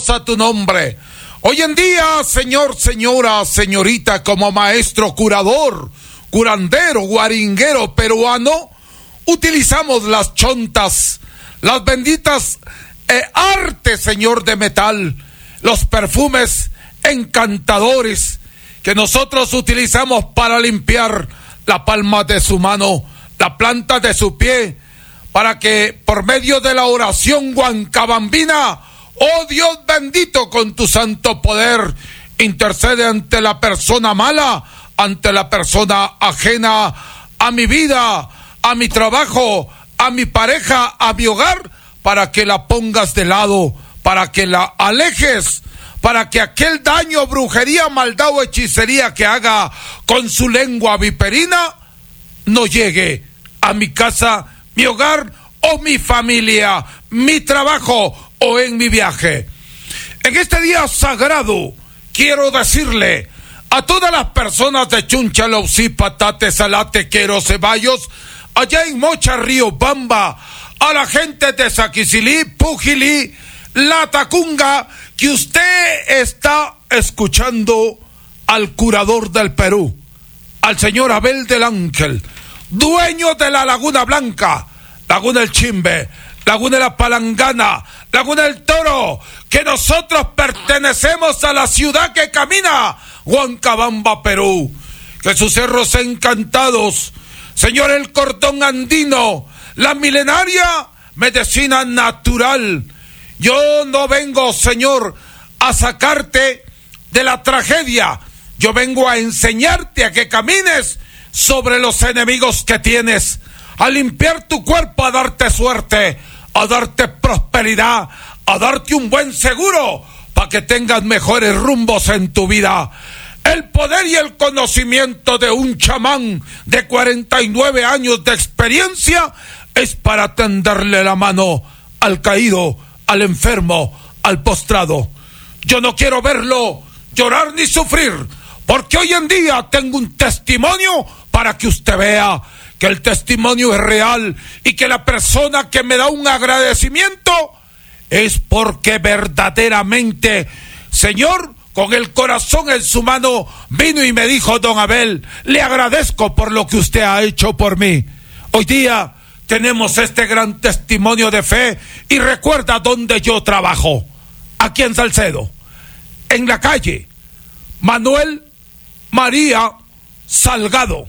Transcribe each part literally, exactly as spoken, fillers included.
benditos a tu nombre. Hoy en día, señor, señora, señorita, como maestro curador, curandero, guaringuero peruano, utilizamos las chontas, las benditas eh, artes, señor, de metal, los perfumes encantadores que nosotros utilizamos para limpiar la palma de su mano, la planta de su pie, para que por medio de la oración huancabambina, oh Dios bendito, con tu santo poder, intercede ante la persona mala, ante la persona ajena a mi vida, a mi trabajo, a mi pareja, a mi hogar, para que la pongas de lado, para que la alejes, para que aquel daño, brujería, maldad o hechicería que haga con su lengua viperina no llegue a mi casa, mi hogar o mi familia, mi trabajo o en mi viaje. En este día sagrado quiero decirle a todas las personas de Chunchaloucí, Patate, Salate, Quero, Ceballos, allá en Mocha, Río Bamba, a la gente de Saquicilí, Pujilí, La Tacunga, que usted está escuchando al curador del Perú, al señor Abel del Ángel, dueño de la Laguna Blanca, Laguna El Chimbe, Laguna La Palangana, Laguna El Toro, que nosotros pertenecemos a la ciudad que camina, Huancabamba, Perú, que sus cerros encantados, señor, el cordón andino, la milenaria medicina natural. Yo no vengo, señor, a sacarte de la tragedia, yo vengo a enseñarte a que camines sobre los enemigos que tienes, a limpiar tu cuerpo, a darte suerte, a darte prosperidad, a darte un buen seguro para que tengas mejores rumbos en tu vida. El poder y el conocimiento de un chamán de cuarenta y nueve años de experiencia es para tenderle la mano al caído, al enfermo, al postrado. Yo no quiero verlo llorar ni sufrir, porque hoy en día tengo un testimonio para que usted vea que el testimonio es real y que la persona que me da un agradecimiento es porque verdaderamente, señor, con el corazón en su mano, vino y me dijo: don Abel, le agradezco por lo que usted ha hecho por mí. Hoy día tenemos este gran testimonio de fe y recuerda dónde yo trabajo, aquí en Salcedo, en la calle Manuel María Salgado,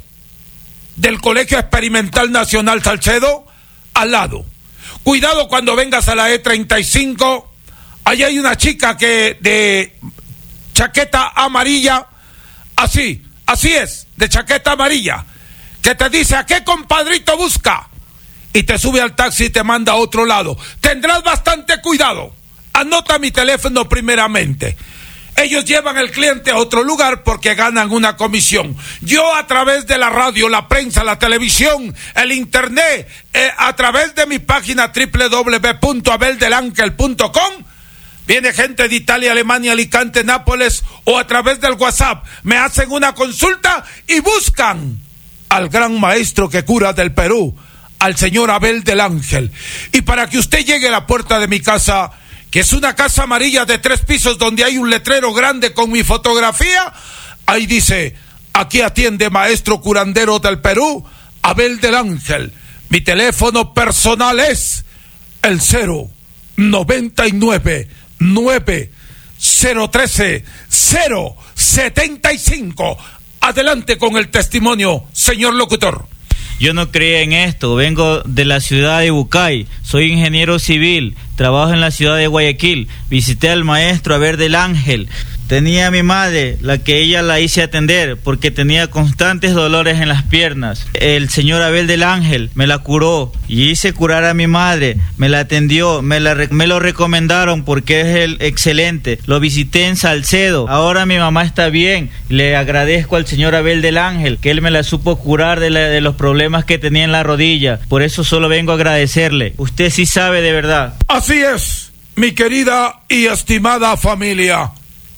del Colegio Experimental Nacional Salcedo, al lado. Cuidado cuando vengas a la E treinta y cinco, allí hay una chica que de chaqueta amarilla, así, así es, de chaqueta amarilla, que te dice: ¿a qué compadrito busca? Y te sube al taxi y te manda a otro lado. Tendrás bastante cuidado. Anota mi teléfono primeramente. Ellos llevan al cliente a otro lugar porque ganan una comisión. Yo, a través de la radio, la prensa, la televisión, el internet, eh, a través de mi página doble u doble u doble u punto abel del ángel punto com, viene gente de Italia, Alemania, Alicante, Nápoles, o a través del WhatsApp me hacen una consulta y buscan al gran maestro que cura del Perú, al señor Abel del Ángel. Y para que usted llegue a la puerta de mi casa, que es una casa amarilla de tres pisos donde hay un letrero grande con mi fotografía, ahí dice: aquí atiende maestro curandero del Perú, Abel del Ángel. Mi teléfono personal es el cero noventa y nueve nueve cero trece cero setenta y cinco. Adelante con el testimonio, señor locutor. Yo no creía en esto, vengo de la ciudad de Bucay, soy ingeniero civil, trabajo en la ciudad de Guayaquil, visité al maestro Abel del Ángel. Tenía a mi madre, la que ella la hice atender porque tenía constantes dolores en las piernas. El señor Abel del Ángel me la curó y hice curar a mi madre, me la atendió, me, la, me lo recomendaron porque es el excelente. Lo visité en Salcedo, ahora mi mamá está bien. Le agradezco al señor Abel del Ángel que él me la supo curar de, la, de los problemas que tenía en la rodilla. Por eso solo vengo a agradecerle. Usted sí sabe de verdad. Así es, mi querida y estimada familia.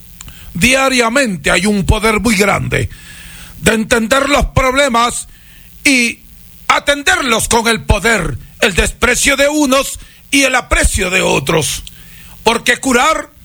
Diariamente hay un poder muy grande de entender los problemas y atenderlos con el poder, el desprecio de unos y el aprecio de otros, porque curar